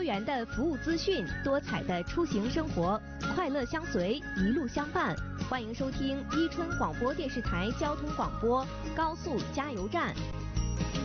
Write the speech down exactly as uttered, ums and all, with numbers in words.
元的服务资讯，多彩的出行生活，快乐相随，一路相伴。欢迎收听伊春广播电视台交通广播高速加油站。